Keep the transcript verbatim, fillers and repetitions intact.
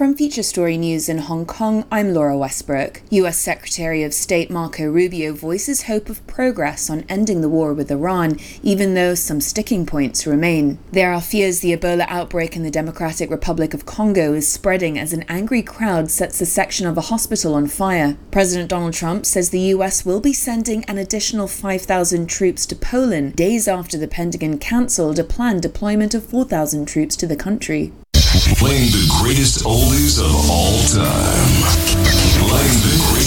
From Feature Story News in Hong Kong, I'm Laura Westbrook. U S Secretary of State Marco Rubio voices hope of progress on ending the war with Iran, even though some sticking points remain. There are fears the Ebola outbreak in the Democratic Republic of Congo is spreading as an angry crowd sets a section of a hospital on fire. President Donald Trump says the U S will be sending an additional five thousand troops to Poland days after the Pentagon cancelled a planned deployment of four thousand troops to the country. Playing the greatest oldies of all time. Playing the greatest